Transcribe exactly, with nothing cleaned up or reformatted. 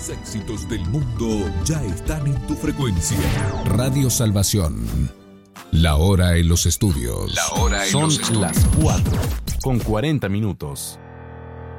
grandes éxitos del mundo ya están en tu frecuencia. Radio Salvación. La hora en los estudios. La hora en Son los estudios. las cuatro con cuarenta minutos.